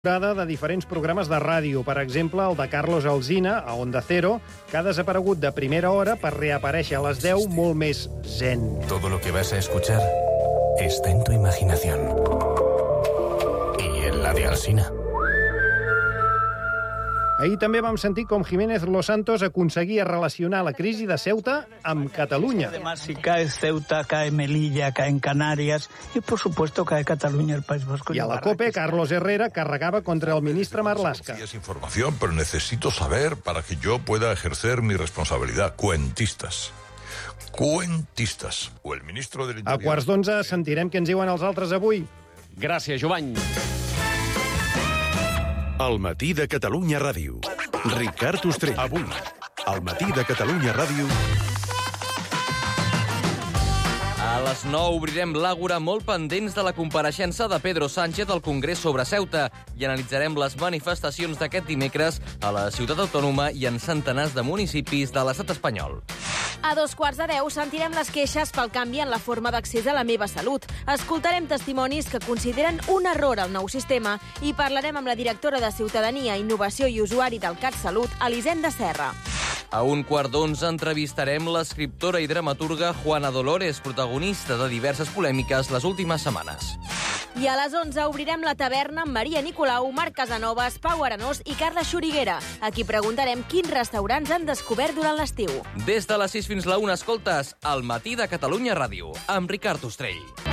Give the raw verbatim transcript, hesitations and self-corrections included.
de diferents programes de ràdio. Per exemple, el de Carlos Alsina, a Onda Cero, que ha desaparegut de primera hora per reaparèixer a les deu molt més zen. Todo lo que vas a escuchar está en tu imaginación. Y en la de Alsina. Ahir també vam sentir com Jiménez Los Santos aconseguia relacionar la crisi de Ceuta amb Catalunya. Además, si cae Ceuta, cae Melilla, cae en Canarias y, por supuesto, cae Cataluña, el País Vasco. I a la COPE, Carlos Herrera carregava contra el ministre Marlaska. Es información, pero necesito saber para que yo pueda ejercer mi responsabilidad. Cuentistas. Cuentistas. O el ministro del Interior. A quarts d'onze sentirem què ens diuen els altres avui. Gràcies, Jovany. El matí de Catalunya Ràdio. Ricard Ostrell. Avui, al matí de Catalunya Ràdio. A les nou obrirem l'àgora molt pendents de la compareixença de Pedro Sánchez al Congrés sobre Ceuta i analitzarem les manifestacions d'aquest dimecres a la ciutat autònoma i en centenars de municipis de l'estat espanyol. A dos quarts de deu sentirem les queixes pel canvi en la forma d'accés a la meva salut. Escoltarem testimonis que consideren un error el nou sistema i parlarem amb la directora de Ciutadania, Innovació i Usuari del CatSalut, Elisenda Serra. A un quart d'onze entrevistarem l'escriptora i dramaturga Juana Dolores, protagonista de diverses polèmiques les últimes setmanes. I a les onze obrirem la taverna amb Maria Nicolau, Marc Casanovas, Pau Arenós i Carla Xuriguera. Aquí preguntarem quins restaurants han descobert durant l'estiu. Des de les sis fins la una escoltes El matí de Catalunya Ràdio, amb Ricard Ostrell.